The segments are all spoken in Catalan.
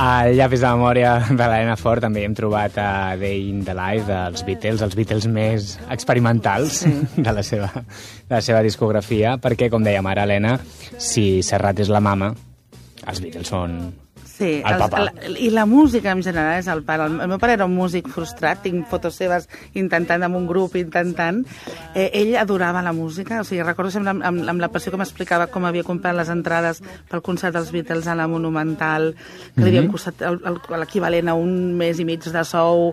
Al llapis de memòria de l'Helena Fort també hem trobat a Day in the Life dels Beatles, els Beatles més experimentals de la seva discografia, perquè, com dèiem ara, Helena, si Serrat és la mama, els Beatles són el papa. I la música en general és el pare. El meu pare era un músic frustrat, tinc fotos seves intentant amb un grup, ell adorava la música, o sigui, recordo sempre amb la passió que m'explicava com havia comprat les entrades pel concert dels Beatles a la Monumental, que li havien costat l'equivalent a un mes i mig de sou,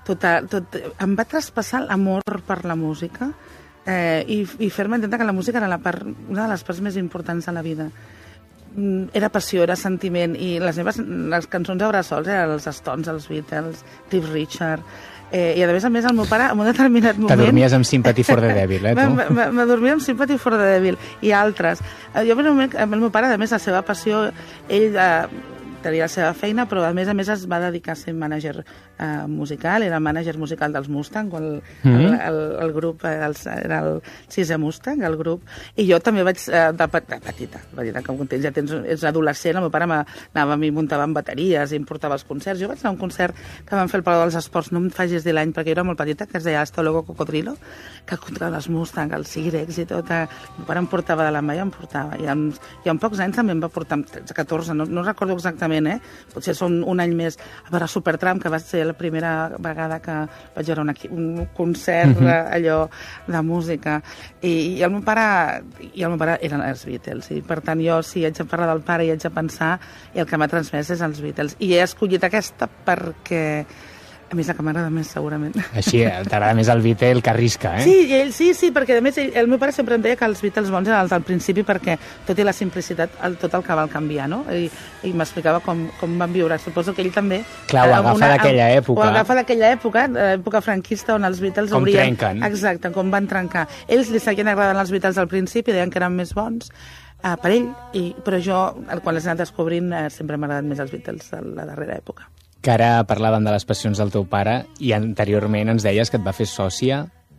em va traspassar l'amor per la música i fer-me entendre que la música era una de les parts més importants de la vida. Era passió, era sentiment, i les cançons a bressols eren els Stones, els Beatles, Cliff Richard, i a més el meu pare en un determinat moment... T'adormies amb Sympathy for the Devil, tu? M'adormia amb Sympathy for the Devil i altres. Jo, amb el meu pare, a més, la seva passió, ell tenia la seva feina, però a més es va dedicar a ser mànager musical, era mànager musical dels Mustang, el grup era el 6è Mustang, el grup, i jo també vaig, de petita, com ja ets adolescent, el meu pare anava, m'hi muntava amb bateries i em portava els concerts. Jo vaig anar a un concert que van fer al Palau dels Esports, no em facis dir l'any, perquè jo era molt petita, que es deia Hasta Luego Cocodrilo, que contra els Mustang, els Sirex i tot, el meu pare em portava de la mà i em portava, i en pocs anys també em va portar, 14, no recordo exactament, potser són un any més, a veure Supertramp, que va ser la primera vegada que vaig veure un concert allò de música, i el meu pare eren els Beatles, i per tant jo, si haig de parlar del pare i haig de pensar, i el que m'ha transmès és els Beatles, i he escollit aquesta perquè a més la que m'agrada més, segurament. Així, t'agrada més el Beatle que arrisca, Sí, perquè a més el meu pare sempre em deia que els Beatles bons eren els del principi, perquè tot i la simplicitat, tot el que val canviar, no? I m'explicava com van viure. Suposo que ell també... Clar, ho agafa d'aquella època. Ho agafa d'aquella època, l'època franquista, on els Beatles com trenquen. Exacte, com van trencar. Ells li seguien agradant els Beatles al principi, deien que eren més bons per ell, però jo, quan les he anat descobrint, sempre m'ha agradat més els Beatles de la darrera època. Que ara parlàvem de les passions del teu pare i anteriorment ens deies que et va fer sòcia,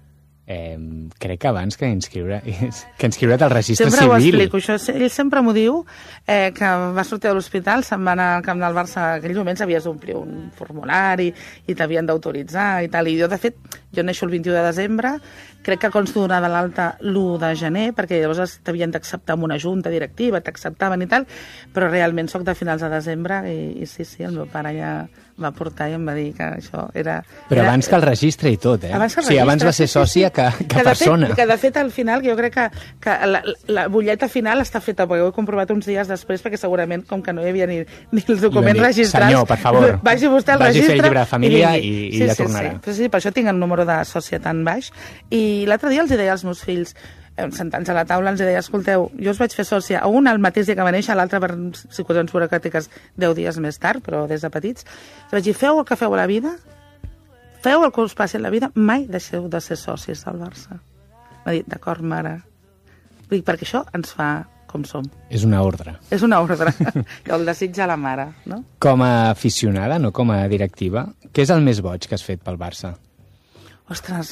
crec que abans que inscriure't al registre civil. Sempre ho explico, això. Ell sempre m'ho diu, que va sortir de l'hospital, se'n va anar al camp del Barça, en aquells moments havies d'omplir un formulari i t'havien d'autoritzar i tal, i jo, de fet, jo neixo el 21 de desembre, crec que consto donar de l'alta l'1 de gener, perquè llavors t'havien d'acceptar amb una junta directiva, t'acceptaven i tal, però realment soc de finals de desembre i sí, el meu pare ja va portar i em va dir que això era... Però abans que el registre i tot, abans va ser sòcia que persona. Que de fet al final, que jo crec que la butlleta final està feta, perquè ho he comprovat uns dies després, perquè segurament, com que no hi havia ni els documents registrats... Senyor, per favor, vagi vostè al registre... Vagi a fer llibre de família i ja tornarà. Sí, per això tinc el número de sòcia tan baix. I l'altre dia els deia als meus fills, sentant-se a la taula, ens deia, escolteu, jo us vaig fer sòcia, un el mateix dia que va néixer, l'altre per situacions burocràtiques 10 dies més tard, però des de petits. Vaig dir, feu el que feu a la vida, feu el que us passi a la vida, mai deixeu de ser socis del Barça. M'ha dit, d'acord, mare. Dic, perquè això ens fa com som. És una ordre. És una ordre. El desig a la mare, no? Com a aficionada, no com a directiva, què és el més boig que has fet pel Barça? Ostres,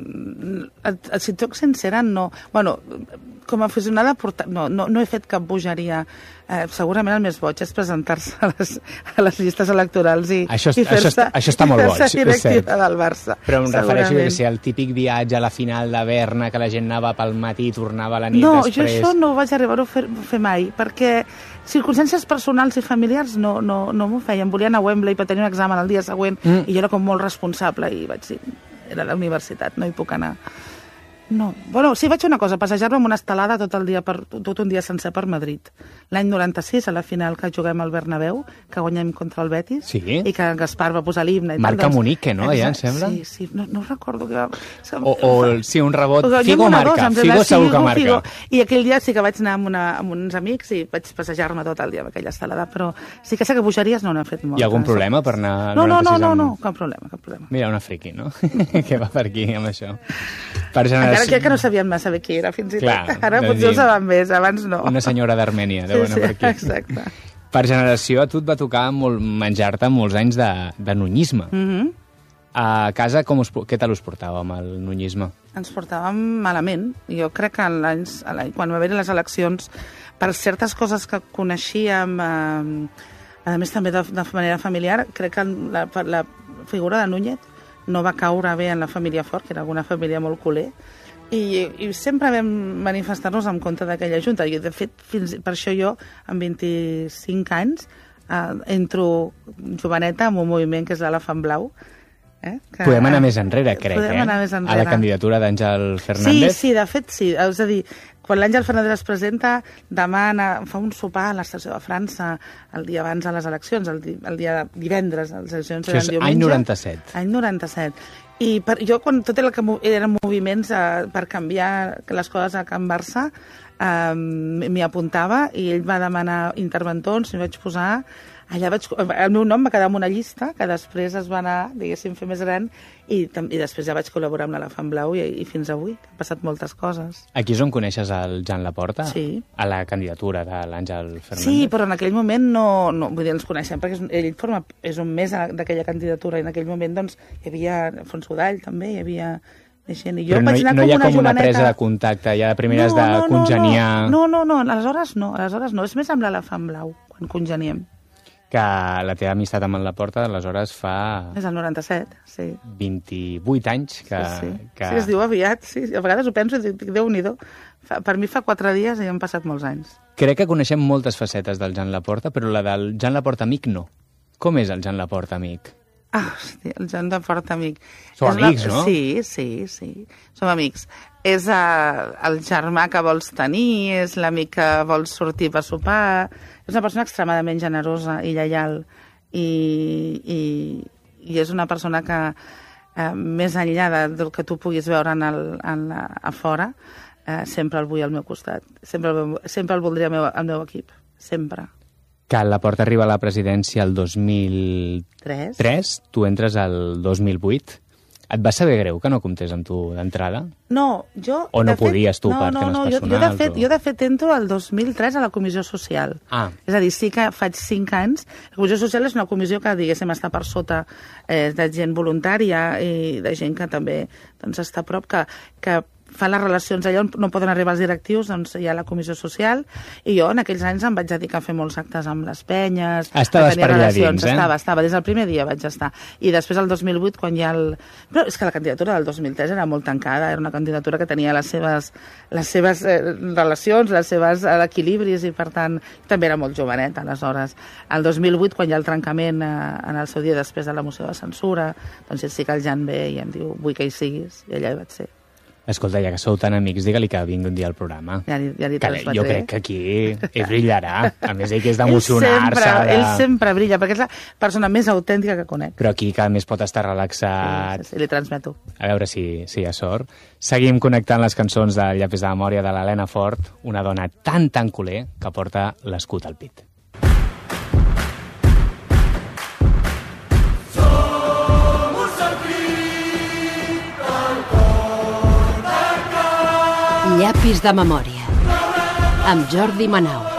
si et soc sincera, no. Bueno, com a aficionada, no he fet cap bogeria. Segurament el més boig és presentar-se a les llistes electorals i fer-se això està molt boig, directiva del Barça. Però em refereixo a ser el típic viatge a la final de Berna, que la gent anava pel matí i tornava a la nit després. No, jo això no vaig arribar a fer mai, perquè circumstàncies personals i familiars no m'ho feien. Volia anar a Wembley per tenir un examen el dia següent i jo era com molt responsable i vaig dir, era a la universitat, no hi puc anar. No. Bueno, sí, vaig fer una cosa, passejar-me amb una estelada tot un dia sencer per Madrid. L'any 96, a la final que juguem al Bernabéu, que guanyem contra el Betis, i que Gaspar va posar l'himne. Marca Munique, no? Ja em sembla? Sí, no recordo que... Sí, un rebot. Figo marca, Figo segur que marca. I aquell dia sí que vaig anar amb uns amics i vaig passejar-me tot el dia amb aquella estelada, però sí que sé que bogeries no n'he fet moltes. Hi ha algun problema per anar... No, cap problema. Mira, una friqui, no? Que va per aquí amb això. Encara que no sabien massa bé qui era, fins i tot. Ara potser ho saben més, abans no. Una senyora d'Armènia, deu anar per aquí. Exacte. Per generació, a tu et va tocar menjar-te molts anys de nunyisme. A casa, què tal us portàveu amb el nunyisme? Ens portàvem malament. Jo crec que quan va haver les eleccions, per certes coses que coneixíem A més, també de manera familiar, crec que la figura de Núñez no va caure bé en la família Fort, que era una família molt culer, i sempre vam manifestar-nos en contra d'aquella junta. I, de fet, per això jo, amb 25 anys, entro joveneta en un moviment que és l'Elefant Blau. Podem anar més enrere, crec, més enrere. A la candidatura d'Àngel Fernández. Sí, de fet sí. És a dir, quan l'Àngel Fernández es presenta, fa un sopar a l'estació de França el dia abans de les eleccions, el dia divendres, les eleccions eren diumenge. Any 97. Any 97. I jo, quan tot el que eren moviments per canviar les coses a Can Barça, m'hi apuntava i ell va demanar interventors, m'hi vaig posar. El meu nom va quedar en una llista que després es va anar, diguéssim, fer més gran i després ja vaig col·laborar amb l'Elefant Blau i fins avui. Han passat moltes coses. Aquí és on coneixes el Jan Laporta? Sí. A la candidatura de l'Àngel Fernández? Sí, però en aquell moment no vull dir, ens coneixem, perquè ell és un més d'aquella candidatura i en aquell moment doncs, hi havia Fons Godall també, hi havia gent. I jo però no hi ha com una presa de contacte, ja de primeres de congeniar... No, aleshores no. És més amb l'Elefant Blau, quan congeniem. Que la teva amistat amb el Laporta, aleshores fa... És el 97, sí. 28 anys que... Sí, es diu aviat, sí. A vegades ho penso i dic, Déu-n'hi-do. Per mi fa 4 dies i han passat molts anys. Crec que coneixem moltes facetes del Jan Laporta, però la del Jan Laporta amic no. Com és el Jan Laporta amic? Hòstia, el Jan Laporta amic. Som amics, no? Sí. Som amics. És el germà que vols tenir, és l'amic que vols sortir per sopar. És una persona extremadament generosa i lleial. I és una persona que, més enllà del que tu puguis veure a fora, sempre el vull al meu costat. Sempre el voldria al meu equip. Sempre. Que el Laporta arriba a la presidència el 2003, tu entres el 2008. Et va saber greu que no comptés amb tu d'entrada? No, jo... O no podies tu, per temes personals? Jo de fet entro el 2003 a la Comissió Social. És a dir, sí que faig 5 anys. La Comissió Social és una comissió que, diguéssim, està per sota de gent voluntària i de gent que també doncs, està a prop, que fan les relacions allà on no poden arribar els directius, doncs hi ha la Comissió Social, i jo en aquells anys em vaig dedicar a fer molts actes amb les penyes. Estaves per allà dins, Estava, des del primer dia vaig estar. I després el 2008, quan hi ha Però és que la candidatura del 2003 era molt tancada, era una candidatura que tenia les seves relacions, les seves equilibris, i per tant també era molt jovenet, aleshores. El 2008, quan hi ha el trencament en el seu dia després de la moció de censura, doncs sí que el Jan ve i em diu, vull que hi siguis, i allà hi vaig ser. Escolta, ja que sou tan amics, digue-li que vingui un dia al programa. Ja li transmetré. Jo crec que aquí ell brillarà. A més, ell que és d'emocionar-se. Ell sempre brilla, perquè és la persona més autèntica que conec. Però aquí cada mes pot estar relaxat. Sí, li transmeto. A veure si hi ha sort. Seguim connectant les cançons del Llapis de memòria de l'Helena Fort, una dona tan culer que porta l'escut al pit. Llapis de memòria, amb Jordi Manau.